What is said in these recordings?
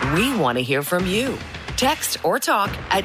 We want to hear from you. Text or talk at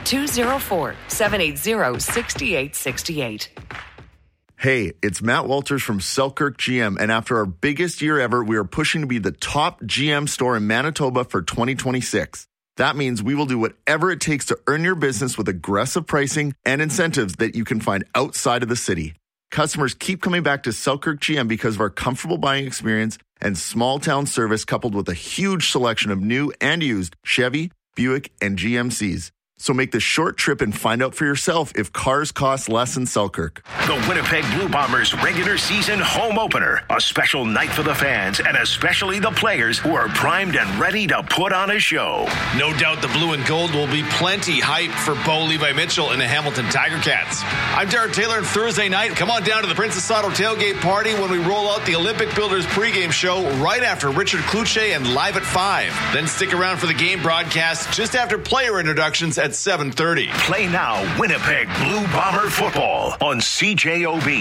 204-780-6868. Hey, it's Matt Walters from Selkirk GM, and after our biggest year ever, we are pushing to be the top GM store in Manitoba for 2026. That means we will do whatever it takes to earn your business with aggressive pricing and incentives that you can find outside of the city. Customers keep coming back to Selkirk GM because of our comfortable buying experience and small town service, coupled with a huge selection of new and used Chevy, Buick, and GMCs. So make the short trip and find out for yourself if cars cost less in Selkirk. The Winnipeg Blue Bombers regular season home opener. A special night for the fans and especially the players who are primed and ready to put on a show. No doubt the blue and gold will be plenty hype for Bo Levi Mitchell and the Hamilton Tiger Cats. I'm Derek Taylor, and Thursday night, come on down to the Princess Auto tailgate party when we roll out the Olympic Builders pregame show right after Richard Kluche and Live at 5. Then stick around for the game broadcast just after player introductions at 7:30. Play now Winnipeg Blue Bomber football on CJOB.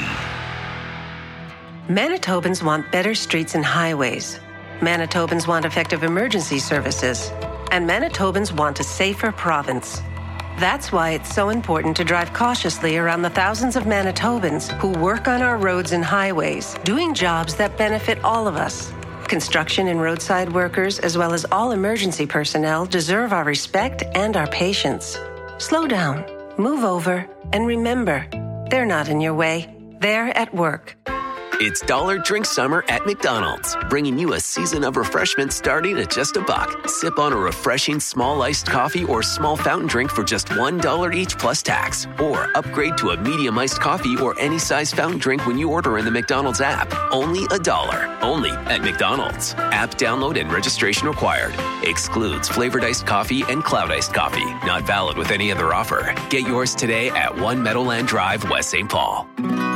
Manitobans want better streets and highways. Manitobans want effective emergency services. And Manitobans want a safer province. That's why it's so important to drive cautiously around the thousands of Manitobans who work on our roads and highways, doing jobs that benefit all of us. Construction and roadside workers, as well as all emergency personnel, deserve our respect and our patience. Slow down, move over, and remember, they're not in your way. They're at work. It's Dollar Drink Summer at McDonald's, bringing you a season of refreshment starting at just $1. Sip on a refreshing small iced coffee or small fountain drink for just $1 each plus tax. Or upgrade to a medium iced coffee or any size fountain drink when you order in the McDonald's app. Only $1. Only at McDonald's. App download and registration required. Excludes flavored iced coffee and cloud iced coffee. Not valid with any other offer. Get yours today at 1 Meadowland Drive, West St. Paul.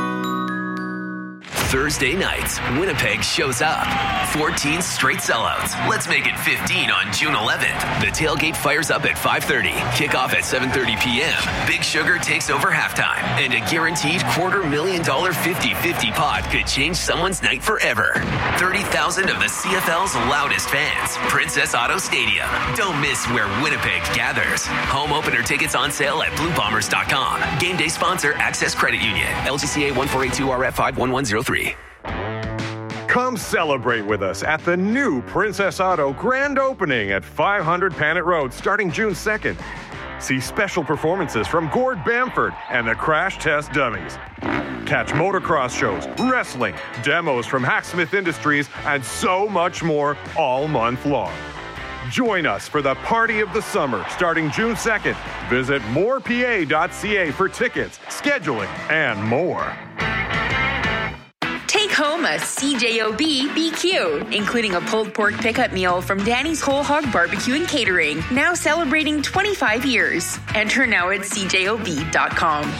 Thursday nights, Winnipeg shows up. 14 straight sellouts. Let's make it 15 on June 11th. The tailgate fires up at 5:30. Kickoff at 7:30 p.m. Big Sugar takes over halftime. And a guaranteed $250,000 50-50 pot could change someone's night forever. 30,000 of the CFL's loudest fans. Princess Auto Stadium. Don't miss where Winnipeg gathers. Home opener tickets on sale at BlueBombers.com. Game day sponsor Access Credit Union. LGCA 1482RF51103. Come celebrate with us at the new Princess Auto grand opening at 500 Panet Road starting June 2nd. See special performances from Gord Bamford and the Crash Test Dummies. Catch motocross shows, wrestling, demos from Hacksmith Industries, and so much more all month long. Join us for the party of the summer starting June 2nd. Visit morepa.ca for tickets, scheduling, and more. Take home a CJOB BQ, including a pulled pork pickup meal from Danny's Whole Hog Barbecue and Catering, now celebrating 25 years. Enter now at CJOB.com.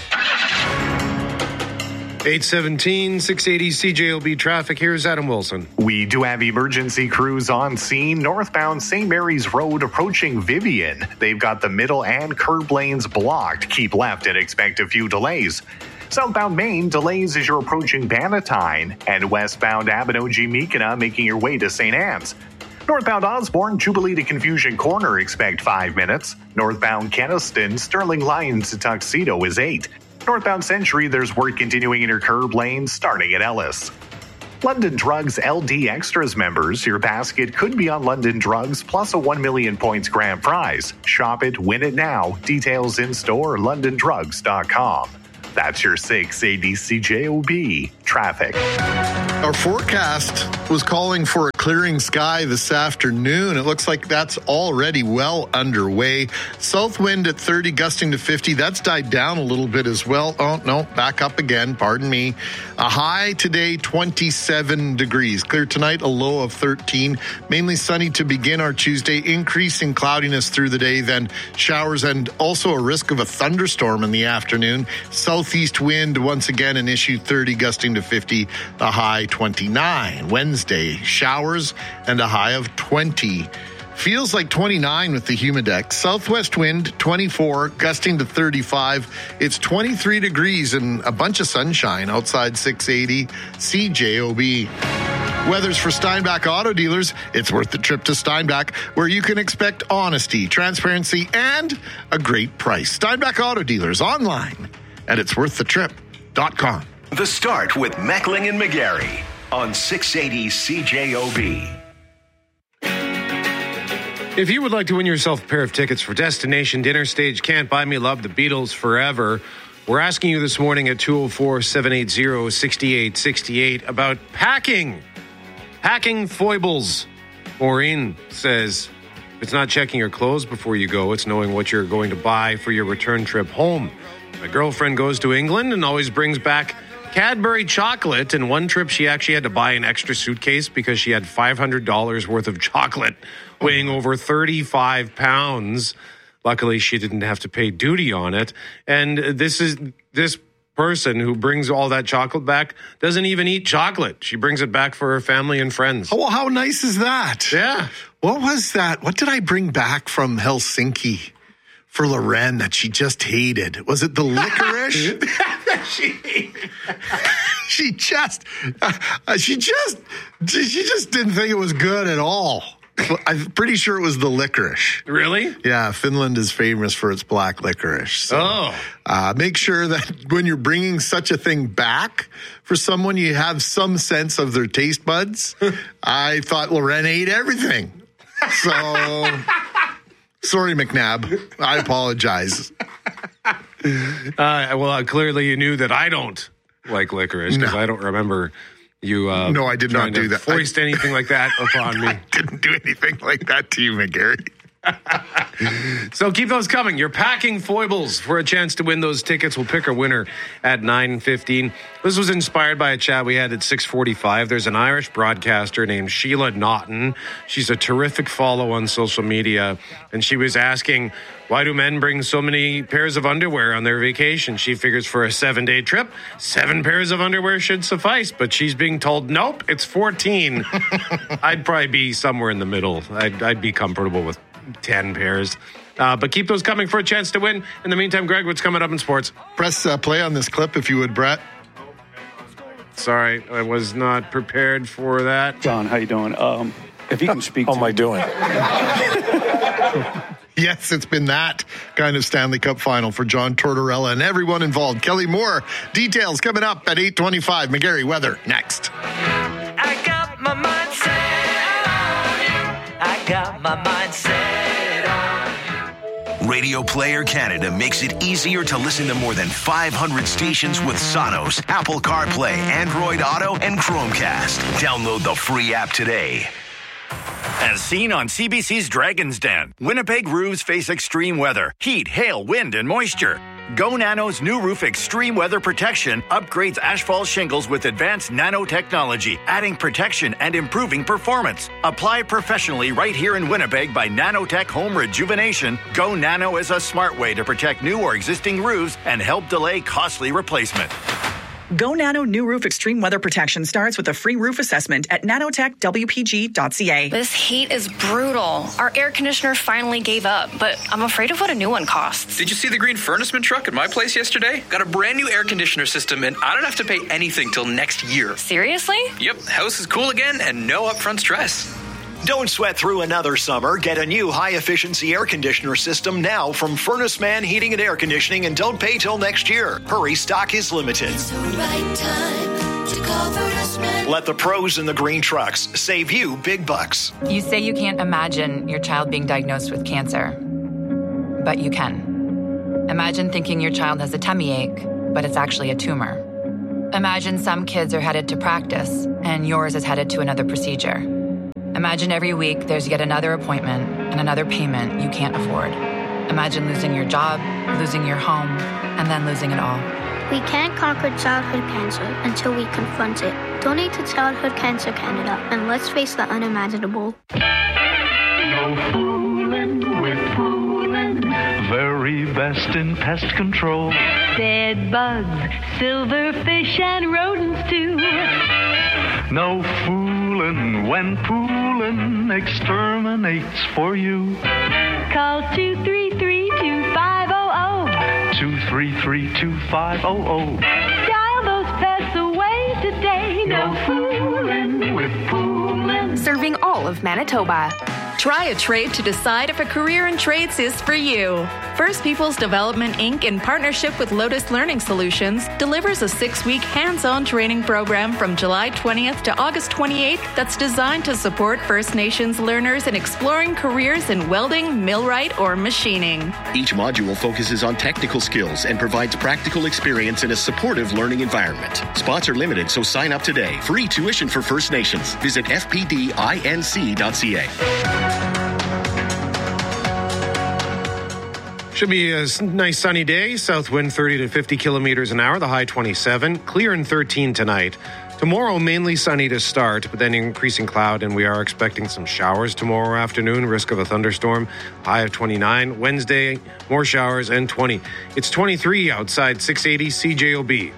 817, 680 CJOB traffic. Here's Adam Wilson. We do have emergency crews on scene. Northbound St. Mary's Road approaching Vivian. They've got the middle and curb lanes blocked. Keep left and expect a few delays. Southbound Maine, delays as you're approaching Bannatyne, and westbound Abinogi-Meekina making your way to St. Anne's. Northbound Osborne, Jubilee to Confusion Corner, expect 5 minutes. Northbound Keniston, Sterling Lions to Tuxedo is 8. Northbound Century, there's work continuing in your curb lane starting at Ellis. London Drugs LD Extras members, your basket could be on London Drugs plus a 1 million points grand prize. Shop it, win it now. Details in store, londondrugs.com. That's your 680 CJOB traffic. Our forecast was calling for a clearing sky this afternoon. It looks like that's already well underway. South wind at 30, gusting to 50. That's died down a little bit as well. Oh, no, back up again. Pardon me. A high today, 27 degrees. Clear tonight, a low of 13. Mainly sunny to begin our Tuesday. Increasing cloudiness through the day, then showers and also a risk of a thunderstorm in the afternoon. Southeast wind, once again, an issue 30, gusting to 50. The high 29. Wednesday, showers and a high of 20. Feels like 29 with the Humidex. Southwest wind, 24, gusting to 35. It's 23 degrees and a bunch of sunshine outside 680 CJOB. Weather's for Steinbach Auto Dealers. It's worth the trip to Steinbach, where you can expect honesty, transparency, and a great price. Steinbach Auto Dealers online at itsworththetrip.com. The Start with Meckling and McGarry on 680 CJOB. If you would like to win yourself a pair of tickets for Destination Dinner Stage Can't Buy Me Love, the Beatles Forever, we're asking you this morning at 204-780-6868 about packing foibles. Maureen says, it's not checking your clothes before you go. It's knowing what you're going to buy for your return trip home. My girlfriend goes to England and always brings back Cadbury chocolate. And one trip she actually had to buy an extra suitcase because she had $500 worth of chocolate weighing over 35 pounds. Luckily, she didn't have to pay duty on it. And this person who brings all that chocolate back doesn't even eat chocolate. She brings it back for her family and friends. Oh, how nice is that? Yeah. What was that? What did I bring back from Helsinki for Loren that she just hated? Was it the licorice? She just didn't think it was good at all. I'm pretty sure it was the licorice. Really? Yeah, Finland is famous for its black licorice. So, make sure that when you're bringing such a thing back for someone, you have some sense of their taste buds. I thought Loren ate everything. So, sorry, McNabb. I apologize. Well, clearly you knew that I don't like licorice because I don't remember you. No, I did not do that. Foist anything like that upon me. I didn't do anything like that to you, McGarry. So keep those coming. You're packing foibles for a chance to win those tickets. We'll pick a winner at 9:15. This was inspired by a chat we had at 6:45. There's an Irish broadcaster named Sheila Naughton. She's a terrific follow on social media. And she was asking, why do men bring so many pairs of underwear on their vacation? She figures for a 7-day trip, 7 pairs of underwear should suffice. But she's being told, nope, it's 14. I'd probably be somewhere in the middle. I'd be comfortable with 10 pairs. But keep those coming for a chance to win. In the meantime, Greg, what's coming up in sports? Press play on this clip if you would, Brett. Sorry, I was not prepared for that. John, how you doing? If you can speak How am I doing? Yes, it's been that kind of Stanley Cup final for John Tortorella and everyone involved. Kelly Moore, details coming up at 8:25. McGarry, weather, next. I got my mind set on you. I got my mind set on you. Radio Player Canada makes it easier to listen to more than 500 stations with Sonos, Apple CarPlay, Android Auto, and Chromecast. Download the free app today. As seen on CBC's Dragon's Den, Winnipeg roofs face extreme weather, heat, hail, wind, and moisture. Go Nano's new roof extreme weather protection upgrades asphalt shingles with advanced nanotechnology, adding protection and improving performance. Apply professionally right here in Winnipeg by Nanotech Home Rejuvenation. Go Nano is a smart way to protect new or existing roofs and help delay costly replacement. Go Nano New Roof Extreme Weather Protection starts with a free roof assessment at nanotechwpg.ca. This heat is brutal. Our air conditioner finally gave up, but I'm afraid of what a new one costs. Did you see the green furnaceman truck at my place yesterday? Got a brand new air conditioner system, and I don't have to pay anything till next year. Seriously? Yep, house is cool again and no upfront stress. Don't sweat through another summer. Get a new high-efficiency air conditioner system now from Furnace Man Heating and Air Conditioning and don't pay till next year. Hurry, stock is limited. It's the right time to call Furnace Man. Let the pros in the green trucks save you big bucks. You say you can't imagine your child being diagnosed with cancer, but you can. Imagine thinking your child has a tummy ache, but it's actually a tumor. Imagine some kids are headed to practice and yours is headed to another procedure. Imagine every week there's yet another appointment and another payment you can't afford. Imagine losing your job, losing your home, and then losing it all. We can't conquer childhood cancer until we confront it. Donate to Childhood Cancer Canada and let's face the unimaginable. No fooling with fooling. Very best in pest control. Bed bugs, silverfish, and rodents too. No fooling when poolin' exterminates for you. Call 233-2500. 233-2500. Dial those pests away today. No fooling with poolin'. serving all of Manitoba. Try a trade to decide if a career in trades is for you. First Peoples Development, Inc., in partnership with Lotus Learning Solutions, delivers a 6-week hands-on training program from July 20th to August 28th that's designed to support First Nations learners in exploring careers in welding, millwright, or machining. Each module focuses on technical skills and provides practical experience in a supportive learning environment. Spots are limited, so sign up today. Free tuition for First Nations. Visit fpdinc.ca. Should be a nice sunny day. South wind 30 to 50 kilometers an hour. The high 27. Clear and 13 tonight. Tomorrow, mainly sunny to start, but then increasing cloud, and we are expecting some showers tomorrow afternoon. Risk of a thunderstorm. High of 29. Wednesday, more showers and 20. It's 23 outside 680 CJOB.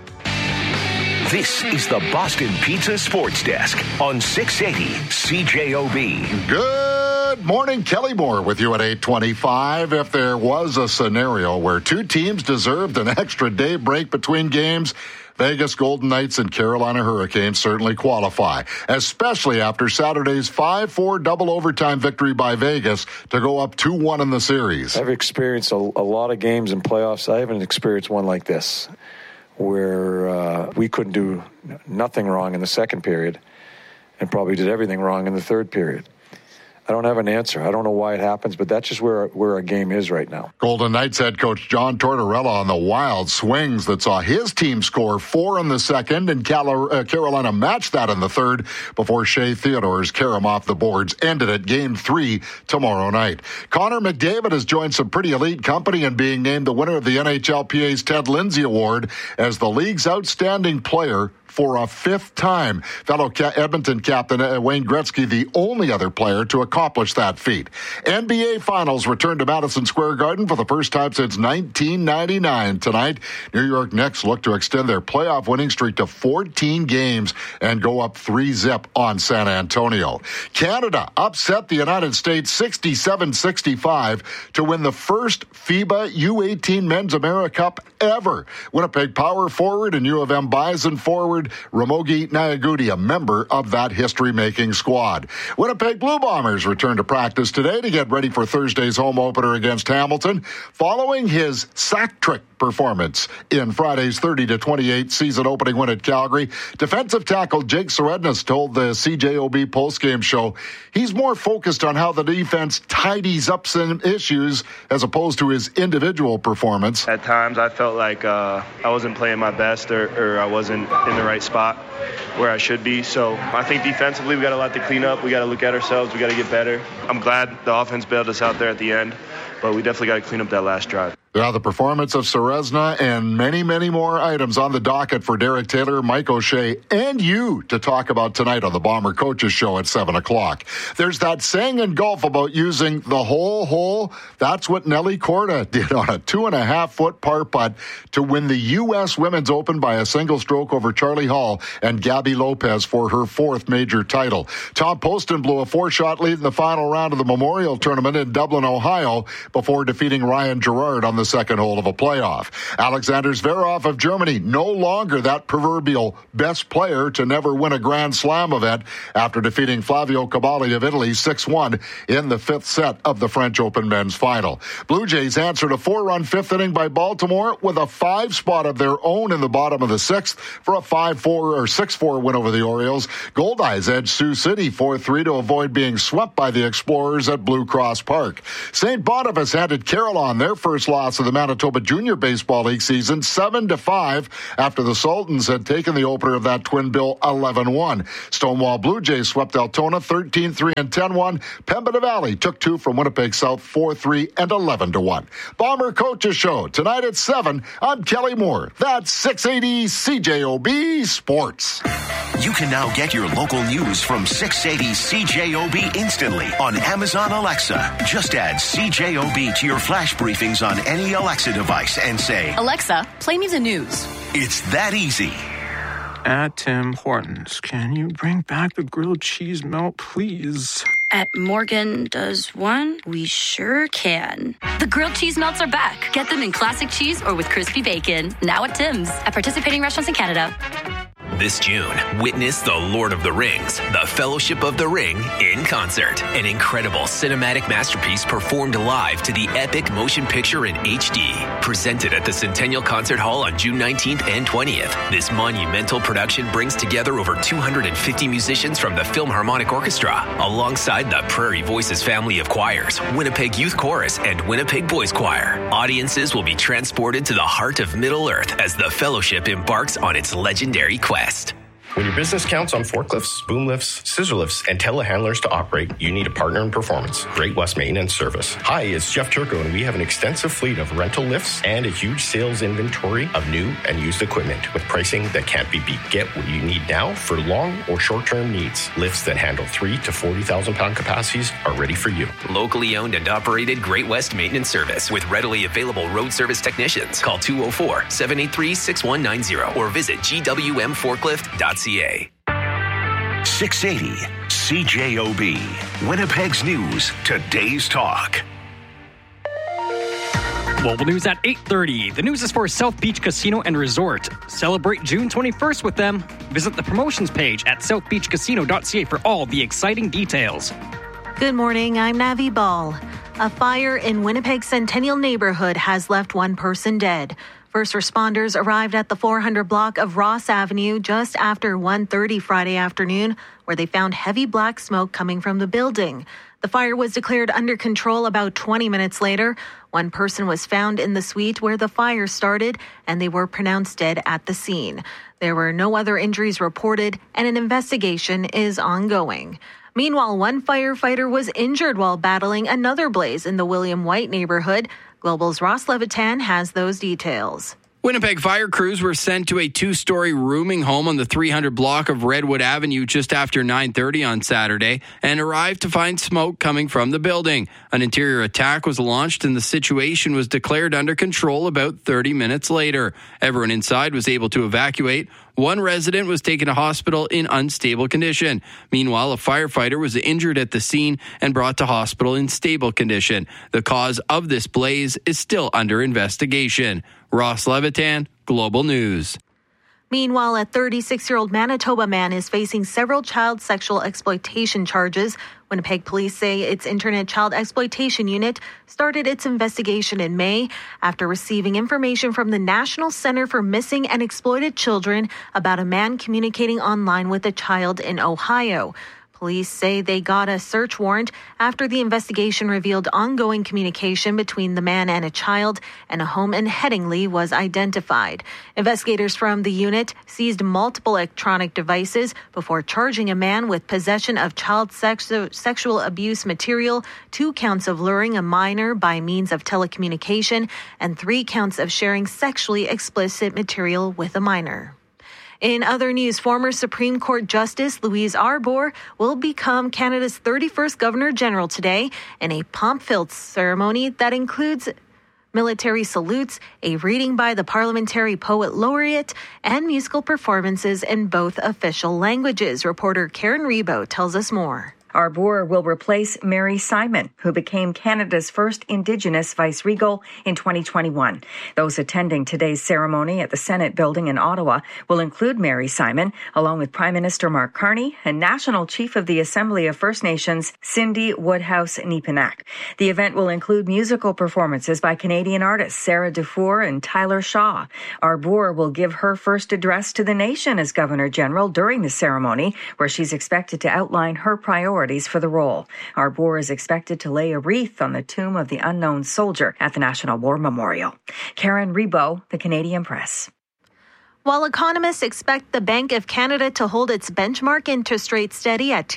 This is the Boston Pizza Sports Desk on 680 CJOB. Good morning, Kelly Moore with you at 8:25. If there was a scenario where two teams deserved an extra day break between games, Vegas Golden Knights and Carolina Hurricanes certainly qualify, especially after Saturday's 5-4 double overtime victory by Vegas to go up 2-1 in the series. I've experienced a lot of games in playoffs. I haven't experienced one like this, where we couldn't do nothing wrong in the second period and probably did everything wrong in the third period. I don't have an answer. I don't know why it happens, but that's just where our game is right now. Golden Knights head coach John Tortorella on the wild swings that saw his team score 4 in the second, and Carolina matched that in the third before Shea Theodore's carom off the boards ended at Game 3 tomorrow night. Connor McDavid has joined some pretty elite company in being named the winner of the NHLPA's Ted Lindsay Award as the league's outstanding player for a 5th time. Fellow Edmonton captain Wayne Gretzky, the only other player to accomplish that feat. NBA Finals return to Madison Square Garden for the first time since 1999 tonight. New York Knicks look to extend their playoff winning streak to 14 games and go up 3-0 on San Antonio. Canada upset the United States 67-65 to win the first FIBA U18 Men's America Cup ever. Winnipeg power forward and U of M Bison forward Ramogi Nayagudi, a member of that history-making squad. Winnipeg Blue Bombers return to practice today to get ready for Thursday's home opener against Hamilton, following his sack trick performance in Friday's 30-28 season opening win at Calgary. Defensive tackle Jake Serednis told the CJOB postgame show he's more focused on how the defense tidies up some issues as opposed to his individual performance. At times I felt like I wasn't playing my best or I wasn't in the right spot where I should be. So I think defensively we got a lot to clean up. We got to look at ourselves. We got to get better. I'm glad the offense bailed us out there at the end, but we definitely got to clean up that last drive. Yeah, the performance of Seresna and many, many more items on the docket for Derek Taylor, Mike O'Shea, and you to talk about tonight on the Bomber Coaches Show at 7 o'clock. There's that saying in golf about using the whole hole. That's what Nelly Korda did on a 2.5-foot par putt to win the U.S. Women's Open by a single stroke over Charlie Hall and Gabby Lopez for her 4th major title. Tom Poston blew a 4-shot lead in the final round of the Memorial Tournament in Dublin, Ohio, before defeating Ryan Gerard on the second hole of a playoff. Alexander Zverev of Germany, no longer that proverbial best player to never win a Grand Slam event after defeating Flavio Cavalli of Italy 6-1 in the 5th set of the French Open men's final. Blue Jays answered a 4-run 5th inning by Baltimore with a 5 spot of their own in the bottom of the 6th for a 5-4 or 6-4 win over the Orioles. Goldeyes edged Sioux City 4-3 to avoid being swept by the Explorers at Blue Cross Park. St. Boniface handed Carillon their first loss of the Manitoba Junior Baseball League season 7-5 after the Sultans had taken the opener of that twin bill 11-1. Stonewall Blue Jays swept Altona 13-3 and 10-1. Pembina Valley took 2 from Winnipeg South 4-3 and 11-1. Bomber Coaches Show tonight at 7. I'm Kelly Moore. That's 680 CJOB Sports. You can now get your local news from 680 CJOB instantly on Amazon Alexa. Just add CJOB to your flash briefings on any Alexa device and say, Alexa, play me the news. It's that easy. At Tim Hortons, can you bring back the grilled cheese melt, please? At Morgan Does One, we sure can. The grilled cheese melts are back. Get them in classic cheese or with crispy bacon. Now at Tim's. At participating restaurants in Canada. This June, witness The Lord of the Rings, The Fellowship of the Ring in concert. An incredible cinematic masterpiece performed live to the epic motion picture in HD. Presented at the Centennial Concert Hall on June 19th and 20th. This monumental production brings together over 250 musicians from the Philharmonic Orchestra, alongside the Prairie Voices family of choirs, Winnipeg Youth Chorus, and Winnipeg Boys Choir. Audiences will be transported to the heart of Middle-earth as the Fellowship embarks on its legendary quest. When your business counts on forklifts, boom lifts, scissor lifts, and telehandlers to operate, you need a partner in performance. Great West Maintenance Service. Hi, it's Jeff Turco, and we have an extensive fleet of rental lifts and a huge sales inventory of new and used equipment with pricing that can't be beat. Get what you need now for long or short-term needs. Lifts that handle 3 to 40,000 pound capacities are ready for you. Locally owned and operated Great West Maintenance Service with readily available road service technicians. Call 204-783-6190 or visit gwmforklift.ca. 680 CJOB, Winnipeg's News, Today's Talk. Global News at 8:30. The news is for South Beach Casino and Resort. Celebrate June 21st with them. Visit the promotions page at southbeachcasino.ca for all the exciting details. Good morning, I'm Navi Ball. A fire in Winnipeg Centennial neighborhood has left one person dead. First responders arrived at the 400 block of Ross Avenue just after 1:30 Friday afternoon, where they found heavy black smoke coming from the building. The fire was declared under control about 20 minutes later. One person was found in the suite where the fire started, and they were pronounced dead at the scene. There were no other injuries reported, and an investigation is ongoing. Meanwhile, one firefighter was injured while battling another blaze in the William White neighborhood. Global's Ross Levitan has those details. Winnipeg fire crews were sent to a 2-story rooming home on the 300 block of Redwood Avenue just after 9:30 on Saturday and arrived to find smoke coming from the building. An interior attack was launched and the situation was declared under control about 30 minutes later. Everyone inside was able to evacuate. One resident was taken to hospital in unstable condition. Meanwhile, a firefighter was injured at the scene and brought to hospital in stable condition. The cause of this blaze is still under investigation. Ross Levitan, Global News. Meanwhile, a 36-year-old Manitoba man is facing several child sexual exploitation charges. Winnipeg police say its Internet Child Exploitation Unit started its investigation in May after receiving information from the National Center for Missing and Exploited Children about a man communicating online with a child in Ohio. Police say they got a search warrant after the investigation revealed ongoing communication between the man and a child, and a home in Headingley was identified. Investigators from the unit seized multiple electronic devices before charging a man with possession of child sexual abuse material, 2 counts of luring a minor by means of telecommunication, and 3 counts of sharing sexually explicit material with a minor. In other news, former Supreme Court Justice Louise Arbour will become Canada's 31st Governor-General today in a pomp-filled ceremony that includes military salutes, a reading by the Parliamentary Poet Laureate, and musical performances in both official languages. Reporter Karen Rebo tells us more. Arbour will replace Mary Simon, who became Canada's first Indigenous vice-regal in 2021. Those attending today's ceremony at the Senate building in Ottawa will include Mary Simon, along with Prime Minister Mark Carney and National Chief of the Assembly of First Nations, Cindy Woodhouse-Neepanak. The event will include musical performances by Canadian artists Sarah Dufour and Tyler Shaw. Arbour will give her first address to the nation as Governor-General during the ceremony, where she's expected to outline her priorities for the role. Arbour is expected to lay a wreath on the tomb of the unknown soldier at the National War Memorial. Karen Rebo, The Canadian Press. While economists expect the Bank of Canada to hold its benchmark interest rate steady at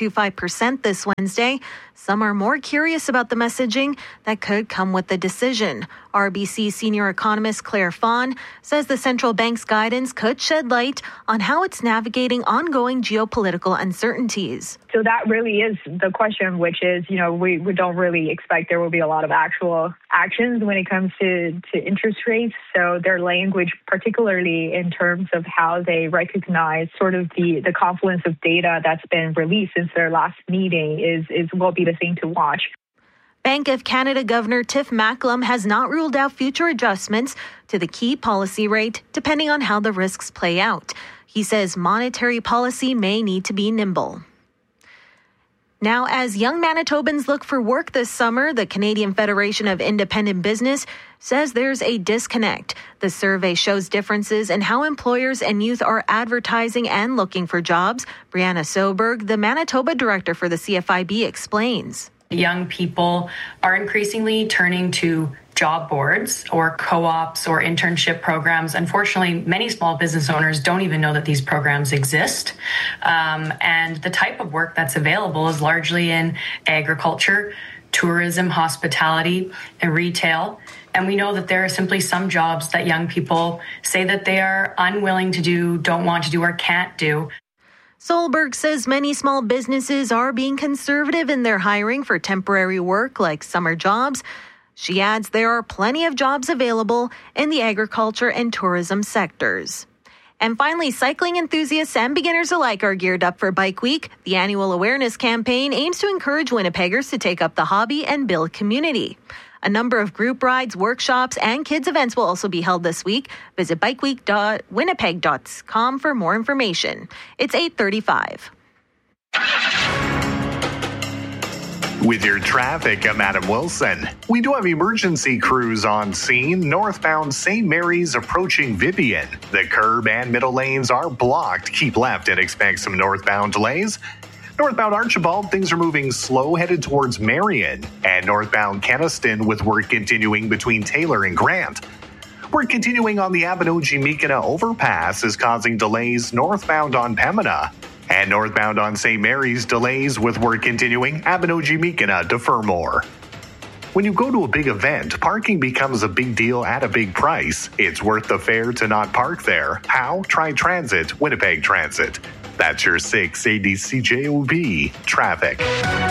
2.25% this Wednesday, some are more curious about the messaging that could come with the decision. RBC senior economist Claire Fawn says the central bank's guidance could shed light on how it's navigating ongoing geopolitical uncertainties. So that really is the question, which is, we don't really expect there will be a lot of actual actions when it comes to interest rates. So their language, particularly in terms of how they recognize sort of the confluence of data that's been released since their last meeting will be the thing to watch. Bank of Canada Governor Tiff Macklem has not ruled out future adjustments to the key policy rate, depending on how the risks play out. He says monetary policy may need to be nimble. Now, as young Manitobans look for work this summer, the Canadian Federation of Independent Business says there's a disconnect. The survey shows differences in how employers and youth are advertising and looking for jobs. Brianna Soberg, the Manitoba director for the CFIB, explains. Young people are increasingly turning to job boards or co-ops or internship programs. Unfortunately, many small business owners don't even know that these programs exist. And the type of work that's available is largely in agriculture, tourism, hospitality, and retail. And we know that there are simply some jobs that young people say that they are unwilling to do, don't want to do, or can't do. Solberg says many small businesses are being conservative in their hiring for temporary work like summer jobs. She adds there are plenty of jobs available in the agriculture and tourism sectors. And finally, cycling enthusiasts and beginners alike are geared up for Bike Week. The annual awareness campaign aims to encourage Winnipeggers to take up the hobby and build community. A number of group rides, workshops, and kids events will also be held this week. Visit bikeweek.winnipeg.com for more information. It's 8:35. With your traffic, I'm Adam Wilson. We do have emergency crews on scene. Northbound St. Mary's approaching Vivian. The curb and middle lanes are blocked. Keep left and expect some northbound delays. Northbound Archibald, things are moving slow, headed towards Marion. And northbound Keniston with work continuing between Taylor and Grant. Work continuing on the Abinogi-Mikina overpass is causing delays northbound on Pembina. And northbound on St. Mary's, delays with work continuing Abinogi-Mikina to Fermor. When you go to a big event, parking becomes a big deal at a big price. It's worth the fare to not park there. How? Try Transit, Winnipeg Transit. That's your 680 CJOB traffic.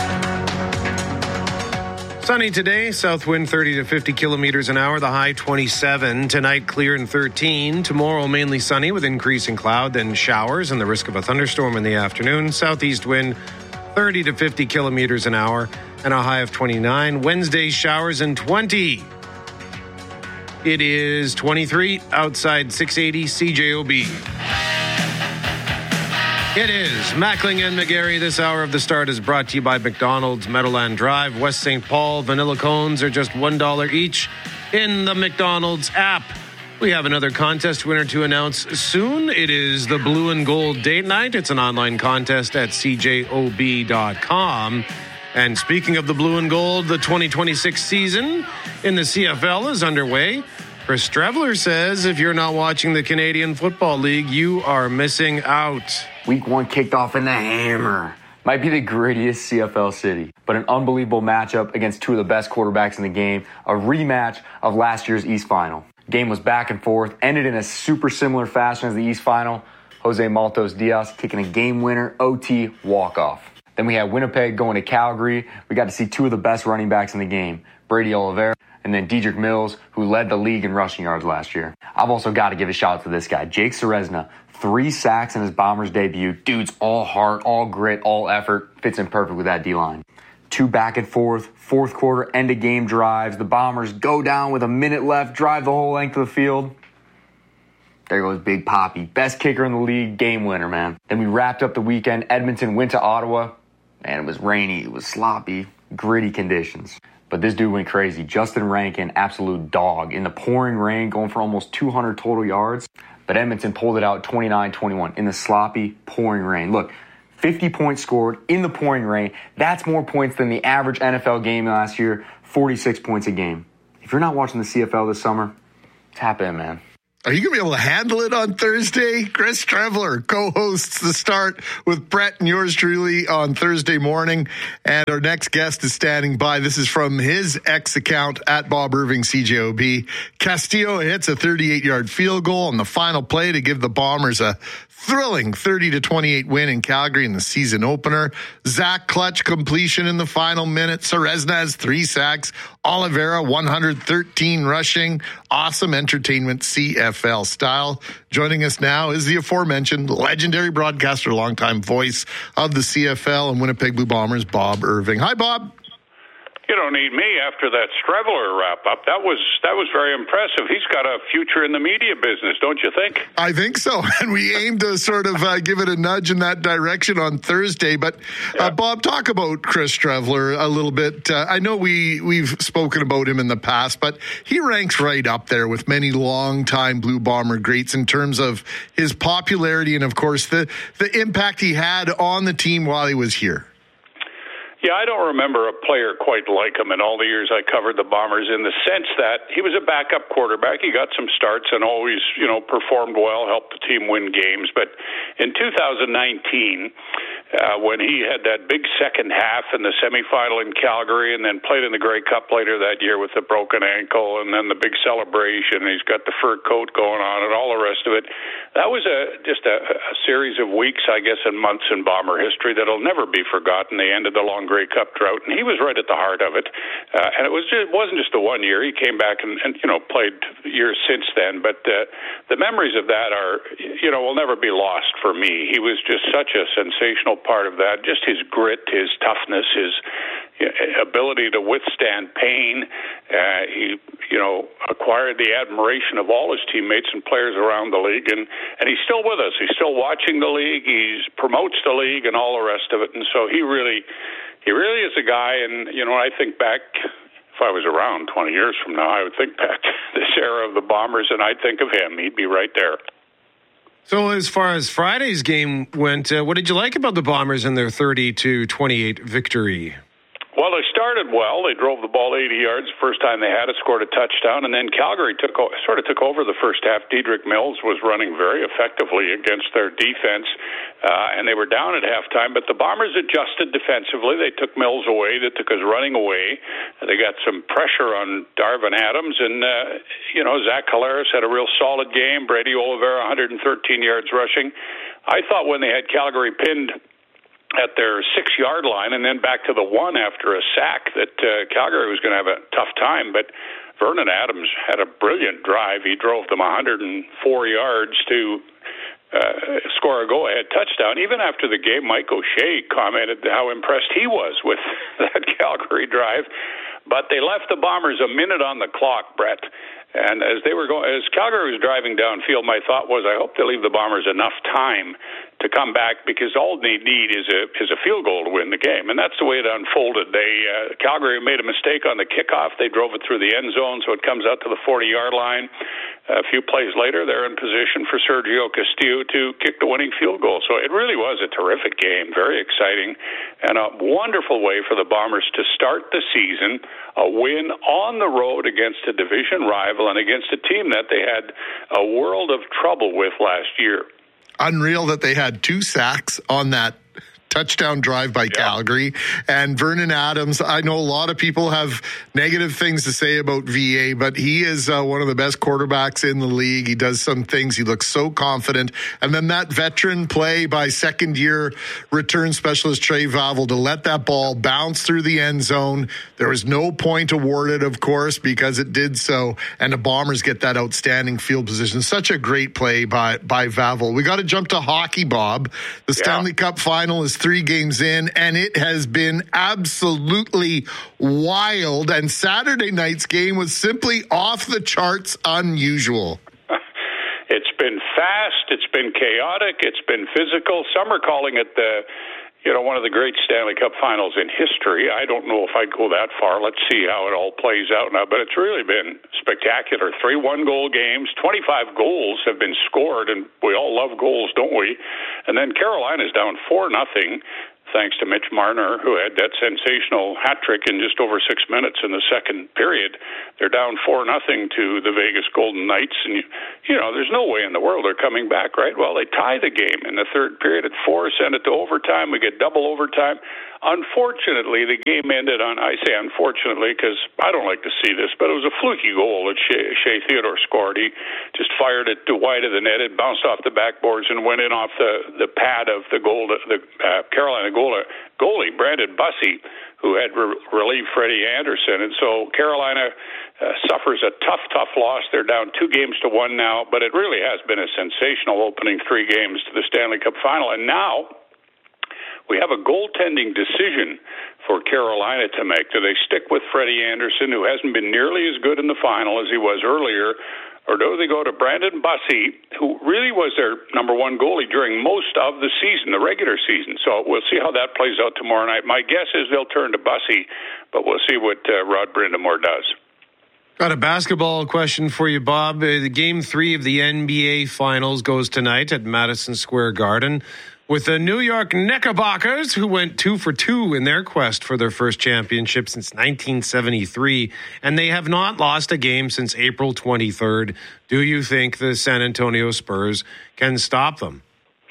Sunny today, south wind 30 to 50 kilometers an hour, the high 27. Tonight, clear and 13. Tomorrow, mainly sunny with increasing cloud, then showers and the risk of a thunderstorm in the afternoon. Southeast wind 30 to 50 kilometers an hour and a high of 29. Wednesday, showers and 20. It is 23 outside 680 CJOB. It is Mackling and McGarry. This hour of the start is brought to you by McDonald's, Meadowland Drive, West St. Paul. Vanilla cones are just $1 each in the McDonald's app. We have another contest winner to announce soon. It is the Blue and Gold Date Night. It's an online contest at cjob.com. And speaking of the Blue and Gold, the 2026 season in the CFL is underway. Chris Streveler says if you're not watching the Canadian Football League, you are missing out. Week 1 kicked off in the hammer. Might be the grittiest CFL city, but an unbelievable matchup against two of the best quarterbacks in the game, a rematch of last year's East Final. Game was back and forth, ended in a super similar fashion as the East Final. Jose Maltos Diaz kicking a game winner, OT walk-off. Then we had Winnipeg going to Calgary. We got to see two of the best running backs in the game, Brady Oliveira and then Dedrick Mills, who led the league in rushing yards last year. I've also got to give a shout out to this guy, Jake Serezna. 3 sacks in his Bombers debut. Dude's all heart, all grit, all effort. Fits in perfect with that D-line. 2 back and forth, fourth quarter, end of game drives. The Bombers go down with a minute left, drive the whole length of the field. There goes Big Poppy. Best kicker in the league, game winner, man. Then we wrapped up the weekend. Edmonton went to Ottawa. Man, it was rainy, it was sloppy, gritty conditions. But this dude went crazy. Justin Rankin, absolute dog. In the pouring rain, going for almost 200 total yards. But Edmonton pulled it out 29-21 in the sloppy, pouring rain. Look, 50 points scored in the pouring rain. That's more points than the average NFL game last year, 46 points a game. If you're not watching the CFL this summer, tap in, man. Are you going to be able to handle it on Thursday? Chris Streveler co-hosts The Start with Brett and yours truly on Thursday morning. And our next guest is standing by. This is from his X account at Bob Irving CJOB. Castillo hits a 38-yard field goal on the final play to give the Bombers a thrilling 30-28 win in Calgary in the season opener. Zach clutch completion in the final minute. Serezna has 3 sacks. Oliveira 113 rushing. Awesome entertainment CFL style. Joining us now is the aforementioned legendary broadcaster, longtime voice of the CFL and Winnipeg Blue Bombers, Bob Irving. Hi, Bob. You don't need me after that Streveler wrap-up. That was very impressive. He's got a future in the media business, don't you think? I think so, and we aim to sort of give it a nudge in that direction on Thursday. But, Bob, talk about Chris Streveler a little bit. I know we've spoken about him in the past, but he ranks right up there with many longtime Blue Bomber greats in terms of his popularity and, of course, the impact he had on the team while he was here. Yeah, I don't remember a player quite like him in all the years I covered the Bombers, in the sense that he was a backup quarterback. He got some starts and always, performed well, helped the team win games. But in 2019, when he had that big second half in the semifinal in Calgary and then played in the Grey Cup later that year with the broken ankle and then the big celebration, he's got the fur coat going on and all the rest of it, that was just a series of weeks, I guess, and months in Bomber history that'll never be forgotten. They ended the long Grey Cup drought, and he was right at the heart of it. And it wasn't just the 1 year. He came back and played years since then. But the memories of that will never be lost for me. He was just such a sensational part of that. Just his grit, his toughness, his ability to withstand pain. He acquired the admiration of all his teammates and players around the league, and he's still with us. He's still watching the league. He promotes the league and all the rest of it. And so he really is a guy. And I think back, if I was around 20 years from now, I would think back to this era of the Bombers, and I'd think of him. He'd be right there. So as far as Friday's game went, what did you like about the Bombers in their 30-28 victory? Well, they started well. They drove the ball 80 yards the first time they had it, scored a touchdown, and then Calgary took over the first half. Dedrick Mills was running very effectively against their defense, and they were down at halftime, but the Bombers adjusted defensively. They took Mills away. They took his running away. They got some pressure on Darvin Adams, and, Zach Collaros had a real solid game. Brady Oliveira, 113 yards rushing. I thought when they had Calgary pinned at their 6-yard line and then back to the 1 after a sack that Calgary was going to have a tough time. But Vernon Adams had a brilliant drive. He drove them 104 yards to score a go-ahead touchdown. Even after the game, Mike O'Shea commented how impressed he was with that Calgary drive. But they left the Bombers a minute on the clock, Brett. And as Calgary was driving downfield, my thought was, I hope they leave the Bombers enough time to come back, because all they need is a field goal to win the game, and that's the way it unfolded. Calgary made a mistake on the kickoff. They drove it through the end zone, so it comes out to the 40-yard line. A few plays later, they're in position for Sergio Castillo to kick the winning field goal. So it really was a terrific game, very exciting, and a wonderful way for the Bombers to start the season, a win on the road against a division rival and against a team that they had a world of trouble with last year. Unreal that they had 2 sacks on that touchdown drive by Calgary. And Vernon Adams, I know a lot of people have negative things to say about VA, but he is one of the best quarterbacks in the league. He does some things. He looks so confident. And then that veteran play by second-year return specialist Trey Vavel to let that ball bounce through the end zone. There was no point awarded, of course, because it did so. And the Bombers get that outstanding field position. Such a great play by Vavel. We got to jump to hockey, Bob. The Stanley Cup final is 3 games in, and it has been absolutely wild. And Saturday night's game was simply off the charts unusual. It's been fast. It's been chaotic. It's been physical. Some are calling it one of the great Stanley Cup finals in history. I don't know if I'd go that far. Let's see how it all plays out now. But it's really been spectacular. 3 one-goal games. 25 goals have been scored, and we all love goals, don't we? And then Carolina's down 4-0. Thanks to Mitch Marner, who had that sensational hat trick in just over 6 minutes in the second period. They're down 4-0 to the Vegas Golden Knights, and there's no way in the world they're coming back, right? Well, they tie the game in the third period at 4, send it to overtime. We get double overtime. Unfortunately, the game ended on, I say unfortunately because I don't like to see this, but it was a fluky goal that Shea Theodore scored. He just fired it to wide of the net. It bounced off the backboards and went in off the pad of the Carolina goalie, Brandon Bussey, who had relieved Freddie Anderson. And so Carolina suffers a tough loss. They're down 2-1 now, but it really has been a sensational opening 3 games to the Stanley Cup final. And now, we have a goaltending decision for Carolina to make. Do they stick with Freddie Anderson, who hasn't been nearly as good in the final as he was earlier, or do they go to Brandon Bussi, who really was their number one goalie during most of the season, the regular season? So we'll see how that plays out tomorrow night. My guess is they'll turn to Bussi, but we'll see what Rod Brind'Amour does. Got a basketball question for you, Bob. The Game 3 of the NBA Finals goes tonight at Madison Square Garden with the New York Knickerbockers, who went 2 for 2 in their quest for their first championship since 1973, and they have not lost a game since April 23rd. Do you think the San Antonio Spurs can stop them?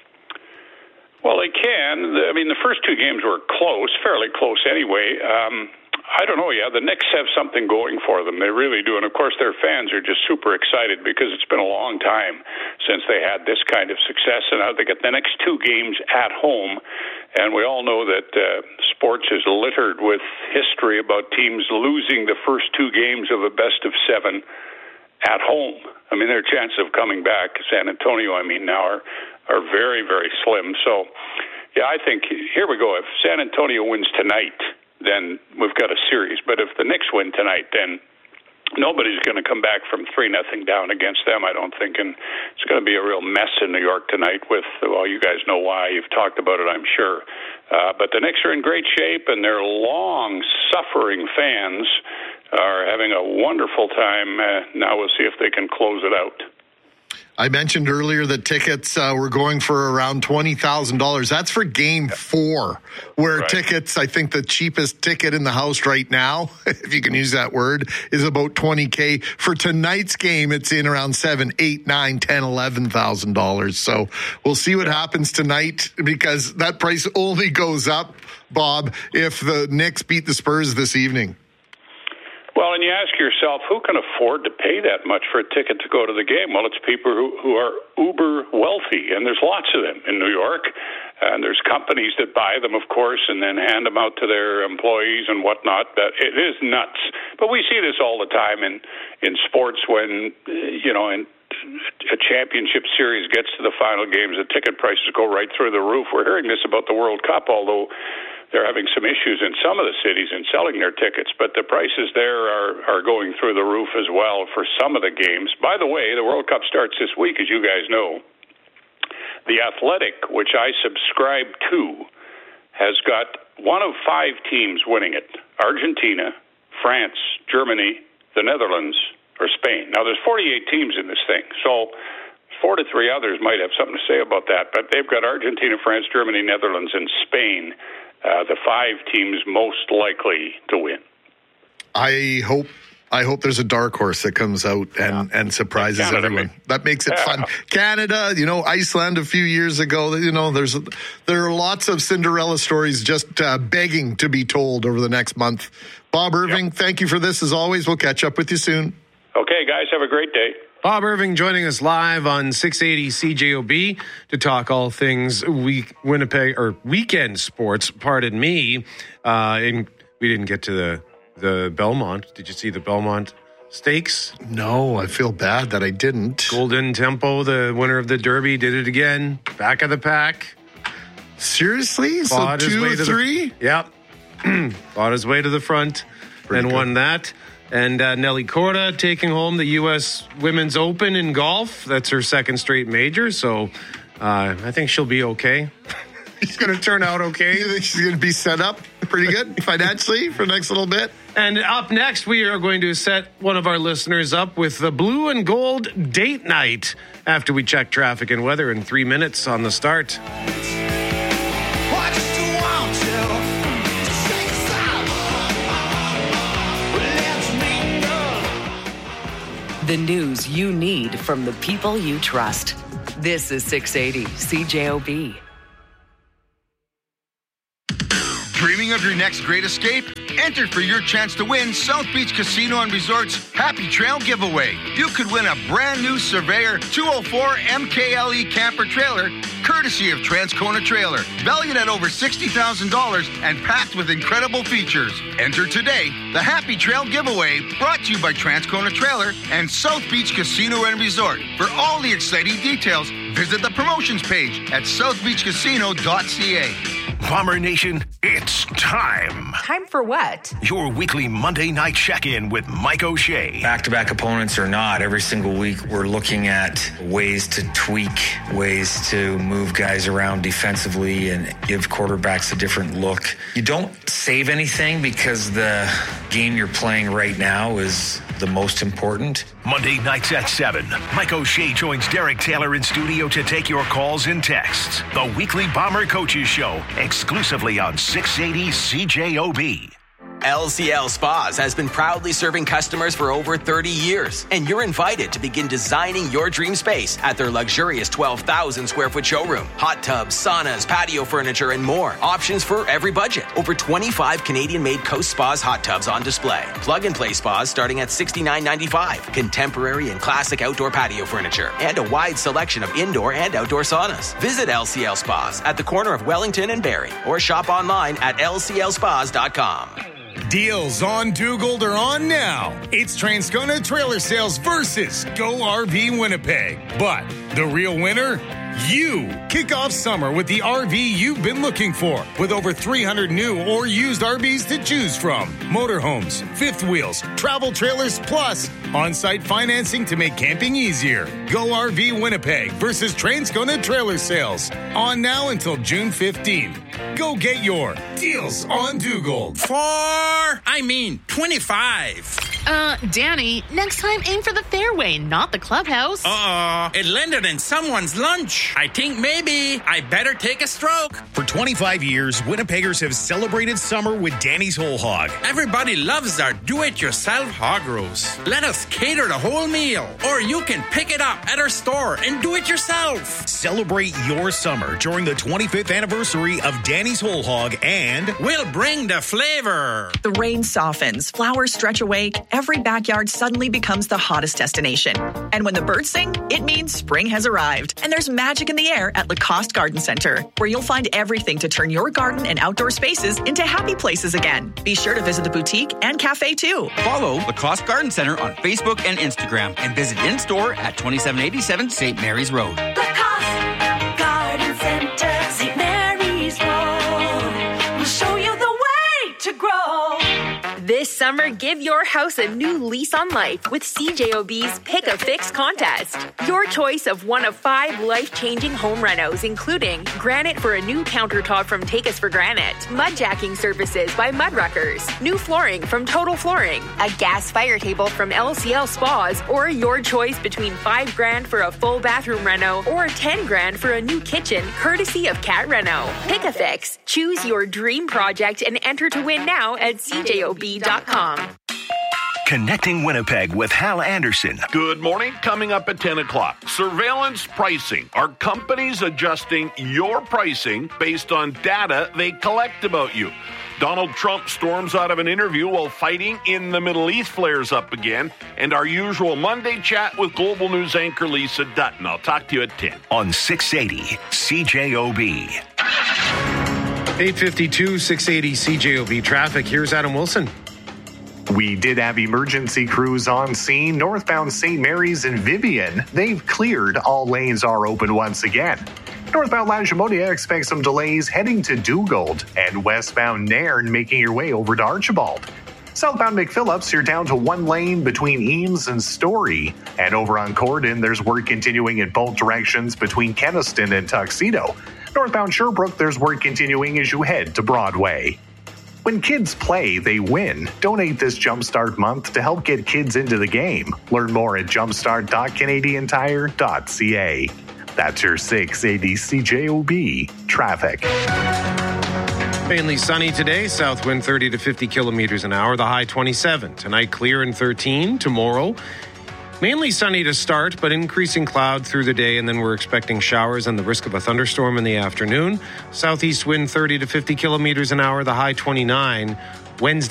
Well, they can. I mean, the first 2 games were close, fairly close anyway. I don't know. Yeah, the Knicks have something going for them. They really do. And, of course, their fans are just super excited because it's been a long time since they had this kind of success. And now they get the next 2 games at home. And we all know that sports is littered with history about teams losing the first 2 games of a best-of-7 at home. I mean, their chances of coming back, San Antonio, now are very, very slim. So, yeah, I think, here we go. If San Antonio wins tonight, then we've got a series. But if the Knicks win tonight, then nobody's going to come back from 3-0 down against them, I don't think. And it's going to be a real mess in New York tonight with, well, you guys know why. You've talked about it, I'm sure. But the Knicks are in great shape, and their long-suffering fans are having a wonderful time. Now we'll see if they can close it out. I mentioned earlier that tickets were going for around $20,000. That's for Game 4, where tickets, I think the cheapest ticket in the house right now, if you can use that word, is about $20,000. For tonight's game, it's in around $7,000, $8,000, $9,000, $10,000, $11,000. So we'll see what happens tonight, because that price only goes up, Bob, if the Knicks beat the Spurs this evening. Well, and you ask yourself, who can afford to pay that much for a ticket to go to the game? Well, it's people who are uber wealthy, and there's lots of them in New York. And there's companies that buy them, of course, and then hand them out to their employees and whatnot. But it is nuts. But we see this all the time in sports when, in a championship series gets to the final games, the ticket prices go right through the roof. We're hearing this about the World Cup, although they're having some issues in some of the cities in selling their tickets, but the prices there are going through the roof as well for some of the games. By the way, the World Cup starts this week, as you guys know. The Athletic, which I subscribe to, has got 1 of 5 teams winning it: Argentina, France, Germany, the Netherlands, or Spain. Now, there's 48 teams in this thing, so 4 to 3 others might have something to say about that, but they've got Argentina, France, Germany, Netherlands, and Spain, the 5 teams most likely to win. I hope there's a dark horse that comes out and surprises everyone. That makes it fun. Canada, Iceland a few years ago, there are lots of Cinderella stories just begging to be told over the next month. Bob Irving, thank you for this as always. We'll catch up with you soon. Okay, guys, have a great day. Bob Irving joining us live on 680 CJOB to talk all things Winnipeg or weekend sports. Pardon me. We didn't get to the Belmont. Did you see the Belmont Stakes? No, I feel bad that I didn't. Golden Tempo, the winner of the Derby, did it again. Back of the pack. Seriously? So 2 or 3? Yep. Fought his way to the front and won that. And Nelly Korda taking home the U.S. Women's Open in golf. That's her second straight major, so I think she'll be okay. She's going to turn out okay. You think she's going to be set up pretty good financially for the next little bit? And up next, we are going to set one of our listeners up with the Blue and Gold date night after we check traffic and weather in 3 minutes on the start. The news you need from the people you trust. This is 680 CJOB. Dreaming of your next great escape? Enter for your chance to win South Beach Casino and Resort's Happy Trail giveaway. You could win a brand new Surveyor 204 MKLE camper trailer, courtesy of Transcona Trailer, valued at over $60,000 and packed with incredible features. Enter today. The Happy Trail giveaway brought to you by Transcona Trailer and South Beach Casino and Resort. For all the exciting details, visit the promotions page at southbeachcasino.ca. Bomber Nation, it's time. Time for what? Your weekly Monday night check-in with Mike O'Shea. Back-to-back opponents or not, every single week we're looking at ways to tweak, ways to move guys around defensively and give quarterbacks a different look. You don't save anything because the game you're playing right now is the most important. Monday nights at 7, Mike O'Shea joins Derek Taylor in studio to take your calls and texts. The weekly Bomber Coaches Show, exclusively on 680 CJOB. LCL Spas has been proudly serving customers for over 30 years, and you're invited to begin designing your dream space at their luxurious 12,000 square foot showroom. Hot tubs, saunas, patio furniture, and more. Options for every budget. Over 25 Canadian-made Coast Spas hot tubs on display. Plug-and-play spas starting at $69.95. Contemporary and classic outdoor patio furniture, and a wide selection of indoor and outdoor saunas. Visit LCL Spas at the corner of Wellington and Barrie, or shop online at lclspas.com. Deals on Dugald are on now. It's Transcona Trailer Sales versus Go RV Winnipeg. But the real winner? You. Kick off summer with the RV you've been looking for, with over 300 new or used RVs to choose from. Motorhomes, fifth wheels, travel trailers, plus on-site financing to make camping easier. Go RV Winnipeg versus Transcona Trailer Sales. On now until June 15th. Go get your Deals on Dugald. 25. Danny, next time aim for the fairway, not the clubhouse. It landed in someone's lunch. I think maybe I better take a stroke. For 25 years, Winnipeggers have celebrated summer with Danny's Whole Hog. Everybody loves our do-it-yourself hog roast. Let us cater the whole meal, or you can pick it up at our store and do it yourself. Celebrate your summer during the 25th anniversary of Danny's Whole Hog, and we'll bring the flavor. The rain softens, flowers stretch awake, every backyard suddenly becomes the hottest destination. And when the birds sing, it means spring has arrived. And there's magic in the air at Lacoste Garden Center, where you'll find everything to turn your garden and outdoor spaces into happy places again. Be sure to visit the boutique and cafe too. Follow Lacoste Garden Center on Facebook and Instagram, and visit in-store at 2787 St. Mary's Road. Lacoste Garden Center, St. Mary's Road. We'll show you the way to grow. This summer, give your house a new lease on life with CJOB's Pick a Fix contest. Your choice of one of 5 life-changing home renos, including granite for a new countertop from Take Us for Granite, mud jacking services by Mudruckers, new flooring from Total Flooring, a gas fire table from LCL Spas, or your choice between $5,000 for a full bathroom reno or $10,000 for a new kitchen, courtesy of Cat Reno. Pick a Fix. Choose your dream project and enter to win now at CJOB.com. Connecting Winnipeg with Hal Anderson. Good morning. Coming up at 10 o'clock. Surveillance pricing. Are companies adjusting your pricing based on data they collect about you? Donald Trump storms out of an interview while fighting in the Middle East flares up again. And our usual Monday chat with Global News anchor Lisa Dutton. I'll talk to you at 10. On 680 CJOB. 852 680 CJOB traffic. Here's Adam Wilson. We did have emergency crews on scene northbound St. Mary's and Vivian. They've cleared. All lanes are open once again. Northbound Lagimonia expects some delays heading to Dugald, and westbound Nairn making your way over to Archibald. Southbound McPhillips, you're down to one lane between Eames and Story. And over on Corden, there's work continuing in both directions between Kenaston and Tuxedo. Northbound Sherbrooke, there's work continuing as you head to Broadway. When kids play, they win. Donate this Jumpstart month to help get kids into the game. Learn more at jumpstart.canadiantire.ca. That's your 680 CJOB traffic. Mainly sunny today, south wind 30 to 50 kilometers an hour, the high 27. Tonight clear and 13. Tomorrow, mainly sunny to start, but increasing cloud through the day, and then we're expecting showers and the risk of a thunderstorm in the afternoon. Southeast wind 30 to 50 kilometers an hour, the high 29. Wednesday.